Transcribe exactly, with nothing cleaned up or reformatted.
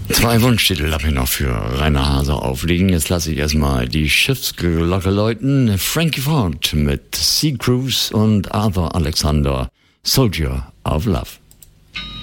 Zwei Wunschtitel habe ich noch für Rainer Hase auflegen. Jetzt lasse ich erstmal die Schiffsglocke läuten. Frankie Ford mit Sea Cruise und Arthur Alexander, Soldier of Love.